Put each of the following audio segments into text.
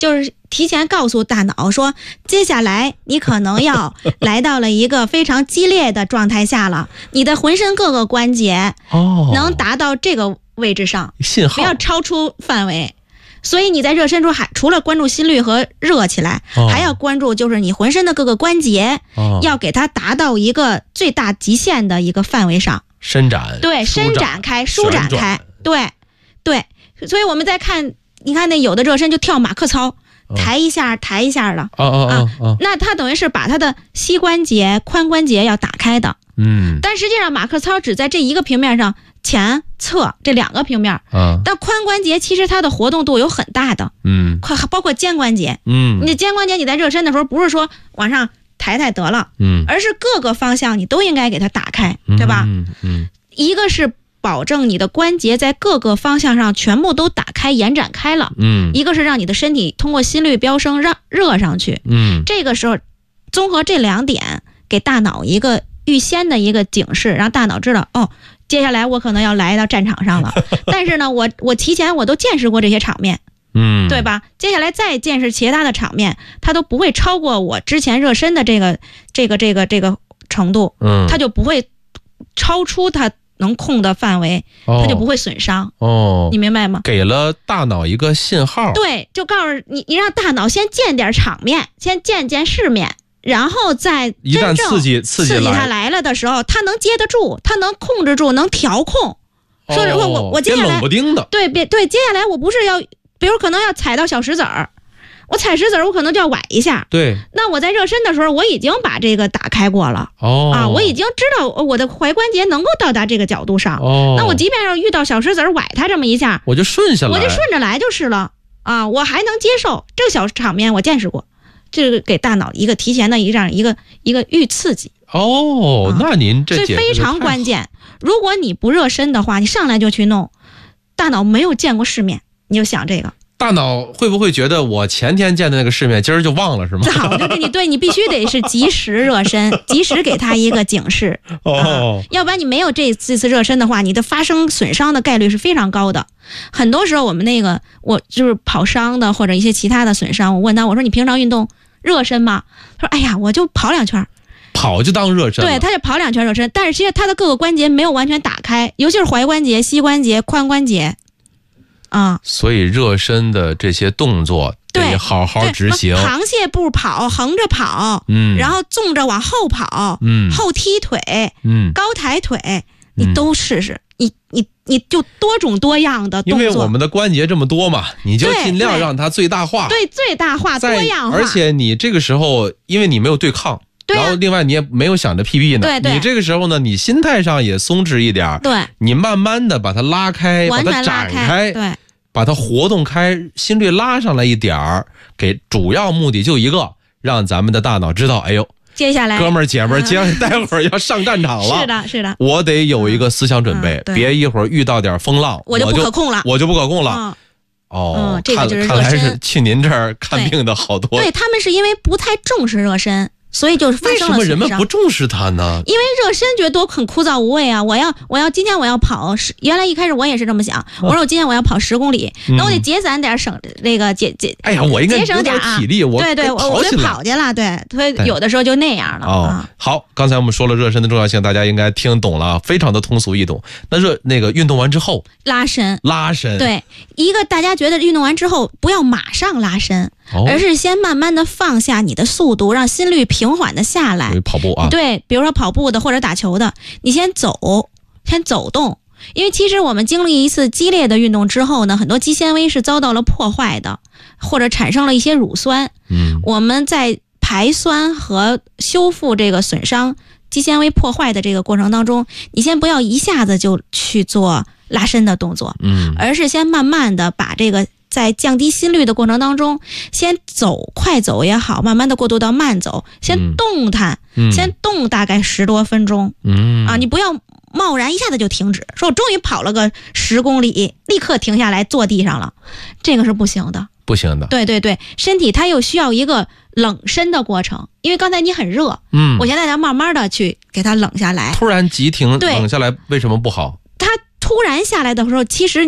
就是提前告诉大脑说，接下来你可能要来到了一个非常激烈的状态下了，你的浑身各个关节能达到这个位置上， 信号不要超出范围。所以你在热身中除了关注心率和热起来，还要关注就是你浑身的各个关节，要给它达到一个最大极限的一个范围上， 伸展， 对，伸展开，舒展开，对对。所以我们再看，你看那有的热身就跳马克操，抬一下抬一下的，那它等于是把它的膝关节、髋关节要打开的。但实际上马克操只在这一个平面上，前侧这两个平面，但髋关节其实它的活动度有很大的，包括肩关节，你的肩关节你在热身的时候不是说往上抬抬得了，而是各个方向你都应该给它打开，对吧？一个是保证你的关节在各个方向上全部都打开延展开了，一个是让你的身体通过心率飙升让热上去，这个时候综合这两点，给大脑一个预先的一个警示，让大脑知道接下来我可能要来到战场上了，但是呢，我提前我都见识过这些场面，对吧？接下来再见识其他的场面，它都不会超过我之前热身的这个程度，它就不会超出它能控的范围，它就不会损伤。你明白吗？ 给了大脑一个信号， 对，就告诉你让大脑先见点场面，先见世面。然后在一旦刺激它来了的时候，它能接得住，它能控制住，能调控。说是我接下来冷不丁的， 对，接下来我不是要，比如可能要踩到小石子儿，我踩石子儿我可能就要崴一下。 对， 那我在热身的时候，我已经把这个打开过了。我已经知道我的踝关节能够到达这个角度上。那我即便要遇到小石子儿崴它这么一下， 我就顺下来， 我就顺着来就是了。我还能接受这个小场面，我见识过。这个给大脑一个提前的这样一个预刺激。 那您这所以非常关键。如果你不热身的话，你上来就去弄，大脑没有见过世面，你就想这个。 大脑会不会觉得我前天见的那个世面，今儿就忘了是吗？ 早就给你，对，你必须得是及时热身，及时给他一个警示。要不然你没有这次热身的话，你的发生损伤的概率是非常高的。很多时候我们我就是跑伤的或者一些其他的损伤，我问他，我说你平常运动热身吗？他说哎呀，我就跑2圈。 跑就当热身了。 对，他就跑2圈热身，但是其实他的各个关节没有完全打开，尤其是踝关节、膝关节、髋关节。 所以热身的这些动作得好好执行。 螃蟹步跑，横着跑，然后纵着往后跑，后踢腿，高抬腿，你都试试。你就多种多样的动作， 因为我们的关节这么多嘛，你就尽量让它最大化。 对，最大化，多样化。 而且你这个时候，因为你没有对抗。然后另外你也没有想着 PB 呢，你这个时候呢，你心态上也松弛一点，你慢慢的把它拉开，把它展开，把它活动开，心率拉上来一点儿，给主要目的就一个，让咱们的大脑知道，哎呦， 接下来哥们儿姐们儿，待会儿要上战场了， 是的， 我得有一个思想准备，别一会儿遇到点风浪， 我就不可控了。这个就是热身。 看来是去您这儿看病的好多。 对，他们是因为不太重视热身，所以就是发生了损伤。 为什么人们不重视它呢？ 因为热身觉得都很枯燥无味啊！今天我要跑原来一开始我也是这么想，我说我今天我要跑10公里，那我得节攒点，省那个哎呀，我应该节省点体力，我对，我就跑去了，对，所以有的时候就那样了。 好，刚才我们说了热身的重要性，大家应该听懂了，非常的通俗易懂。那个运动完之后拉伸， 对， 一个大家觉得运动完之后不要马上拉伸，而是先慢慢的放下你的速度，让心率平缓的下来。 跑步对，比如说跑步的或者打球的，你先走动，因为其实我们经历一次激烈的运动之后呢，很多肌纤维是遭到了破坏的，或者产生了一些乳酸。我们在排酸和修复这个损伤肌纤维破坏的这个过程当中，你先不要一下子就去做拉伸的动作，而是先慢慢的把这个在降低心率的过程当中，先快走也好，慢慢的过渡到慢走，先动弹，先动大概10多分钟，你不要贸然一下子就停止，说我终于跑了个10公里，立刻停下来坐地上了，这个是不行的。对，身体它又需要一个冷身的过程，因为刚才你很热，我现在要慢慢的去给它冷下来。 突然急停冷下来为什么不好？ 它突然下来的时候，其实你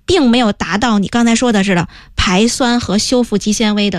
并没有达到你刚才说的似的排酸和修复肌纤维的